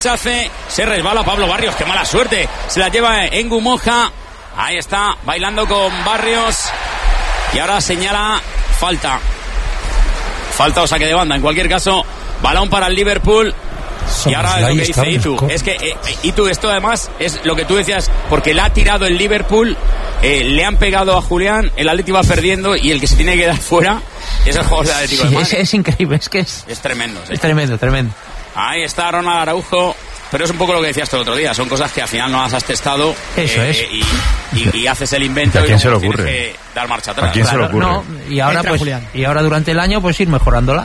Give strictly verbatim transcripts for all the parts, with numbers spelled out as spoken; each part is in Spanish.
Se hace, se resbala Pablo Barrios, qué mala suerte, se la lleva Engu Moja, ahí está, bailando con Barrios, y ahora señala falta, falta o saque de banda, en cualquier caso, balón para el Liverpool. Y ahora lo que dice Itu, es que eh, Itu, esto además es lo que tú decías, porque le ha tirado el Liverpool, eh, le han pegado a Julián, el Atleti va perdiendo y el que se tiene que dar fuera es el jugador del Atlético sí, de Madrid. Es, es increíble, es que es... Es tremendo. ¿Sí? Es tremendo, tremendo. Ahí está Ronald Araujo, pero es un poco lo que decías tú el otro día, son cosas que al final no las has testado. Eso eh, es. Y, y, y haces el invento ¿A quién y se le tienes ocurre? que dar marcha atrás. ¿A quién Claro, se le ocurre? no, y ahora Entra pues Julián. y ahora durante el año pues ir mejorándola.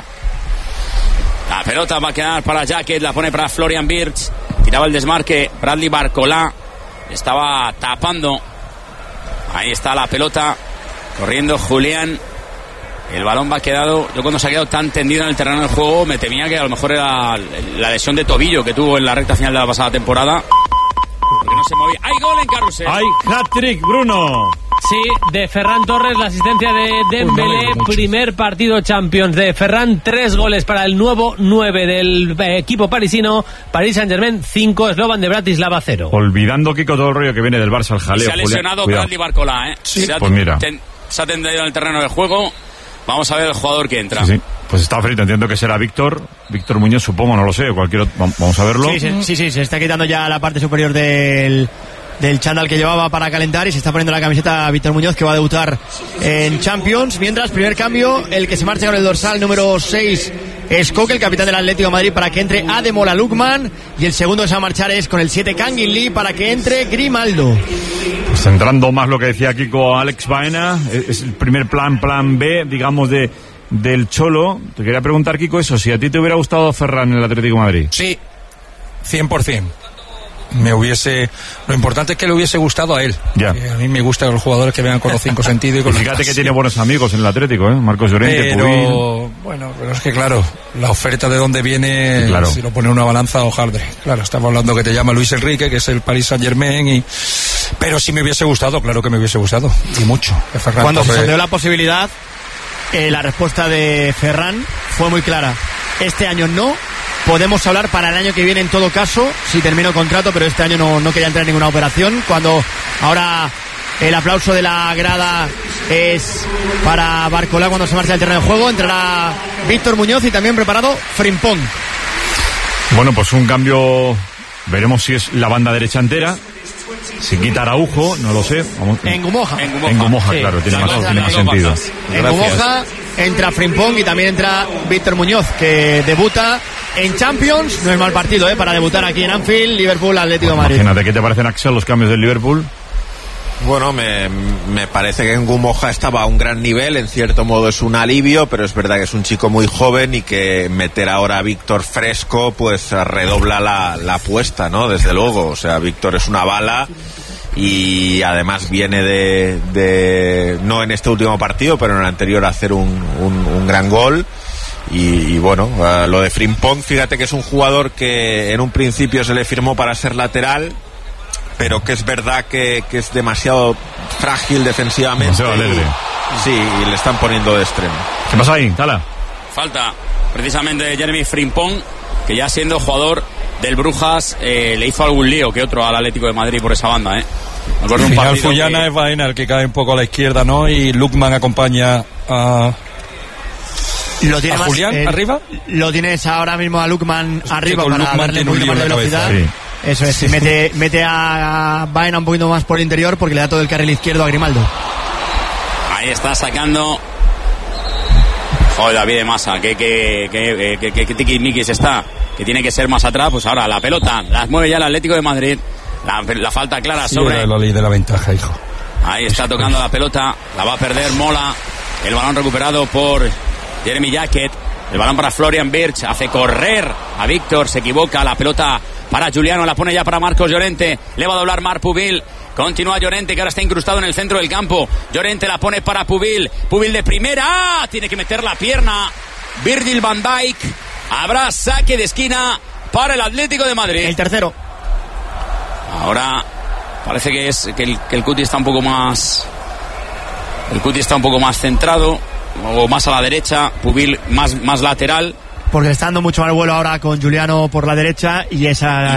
La pelota va a quedar para Jacket, la pone para Florian Wirtz, tiraba el desmarque Bradley Barcola, estaba tapando, ahí está la pelota, corriendo Julián, el balón va quedado, yo cuando se ha quedado tan tendido en el terreno del juego me temía que a lo mejor era la lesión de tobillo que tuvo en la recta final de la pasada temporada, porque no se movía. ¡Hay gol en Carrusel! ¡Hay hat-trick, Bruno! Sí, de Ferran Torres, la asistencia de Dembélé, primer partido Champions de Ferran, tres goles para el nuevo nueve del eh, equipo parisino, Paris Saint-Germain cinco, Slovan de Bratislava cero. Olvidando, Kiko, todo el rollo que viene del Barça al jaleo. Se ha lesionado Julián, Bradley Barcola, ¿eh? Sí, se ha, pues mira. ten, se ha tendido en el terreno de juego. Vamos a ver el jugador que entra. Sí, sí. Pues está frito, entiendo que será Víctor. Víctor Muñoz, supongo, no lo sé. Cualquier otro, vamos a verlo. Sí, sí, sí, sí, se está quitando ya la parte superior del, del chándal que llevaba para calentar y se está poniendo la camiseta Víctor Muñoz, que va a debutar en Champions. Mientras, primer cambio, el que se marcha con el dorsal número seis es Coque, el capitán del Atlético de Madrid, para que entre Ademola Lookman, y el segundo que se va a marchar es con el siete Kangin Lee para que entre Grimaldo. Pues centrando más lo que decía Kiko, Alex Baena, es el primer plan, plan B, digamos, de del Cholo. Te quería preguntar, Kiko, eso, si a ti te hubiera gustado Ferran en el Atlético de Madrid. Sí, cien por ciento. Me hubiese... Lo importante es que le hubiese gustado a él. Ya. Eh, a mí me gustan los jugadores que vengan con los cinco sentidos y con Y fíjate los... que tiene buenos amigos en el Atlético, ¿eh? Marcos Llorente, Pero, Pubil. bueno, pero es que claro, la oferta de dónde viene, Sí, claro. si lo pone en una balanza, hojaldre. Claro, estamos hablando que te llama Luis Enrique, que es el Paris Saint-Germain, y... pero si me hubiese gustado, claro que me hubiese gustado, y mucho. Que Ferran Cuando se Torres- sondeó la posibilidad, eh, la respuesta de Ferran fue muy clara. Este año no. Podemos hablar para el año que viene en todo caso, si termino contrato, pero este año no, no quería entrar en ninguna operación. Cuando ahora el aplauso de la grada es para Barcola cuando se marcha del terreno de juego, entrará Víctor Muñoz y también preparado Frimpong. Bueno, pues un cambio, veremos si es la banda derecha entera, si quita Araujo, no lo sé. Vamos. En Gumoja. En Gumoja. En Gumoja, Sí. claro, tiene Las más, dos- tiene más las dos sentido. bandas. En Gracias. Gumoja entra Frimpong y también entra Víctor Muñoz, que debuta en Champions. No es mal partido, ¿eh? Para debutar aquí en Anfield, Liverpool, Atlético de Madrid. Imagínate, ¿qué te parecen, Axel, los cambios del Liverpool? Bueno, me, me parece que en Gumoja estaba a un gran nivel, en cierto modo es un alivio, pero es verdad que es un chico muy joven y que meter ahora a Víctor fresco pues redobla la, la apuesta, ¿no? Desde luego, o sea, Víctor es una bala y además viene de, de no en este último partido, pero en el anterior a hacer un, un, un gran gol. Y, y bueno, uh, lo de Frimpong, fíjate que es un jugador que en un principio se le firmó para ser lateral, pero que es verdad que, que es demasiado frágil defensivamente. Demasiado alegre. Y, sí, y le están poniendo de extremo. ¿Qué pasa ahí, Tala? Falta precisamente de Jeremy Frimpong, que ya siendo jugador del Brujas eh, le hizo algún lío que otro al Atlético de Madrid por esa banda, ¿eh? Me acuerdo Al un final partido Fullana que- es Baena el que cae un poco a la izquierda, ¿no? Y Lookman acompaña a... Lo tiene ¿A más, Julián eh, arriba? Lo tienes ahora mismo a Lookman arriba con para Lookman darle un tiene un poquito más de lío en la velocidad. cabeza. Sí. Eso es, mete, mete a Baena un poquito más por el interior porque le da todo el carril izquierdo a Grimaldo. Ahí está sacando. Joder, David de Masa, que que que que, que, que tiquismiquis está, que tiene que ser más atrás. Pues ahora la pelota la mueve ya el Atlético de Madrid. La, la falta clara Sí, sobre. era la ley de la ventaja, hijo. Ahí está tocando la pelota, la va a perder Mola. El balón recuperado por Jeremy Jacket. El balón para Florian Wirtz, hace correr a Víctor, se equivoca, la pelota para Juliano, la pone ya para Marcos Llorente, le va a doblar Marc Pubil, continúa Llorente que ahora está incrustado en el centro del campo, Llorente la pone para Pubil, Pubil de primera, ¡ah! Tiene que meter la pierna, Virgil van Dijk, habrá saque de esquina para el Atlético de Madrid. El tercero. Ahora parece que es que el, que el Cuti está un poco más, el Cuti está un poco más centrado, o más a la derecha, Pubil más, más lateral, porque le está dando mucho más vuelo ahora con Giuliano por la derecha y esa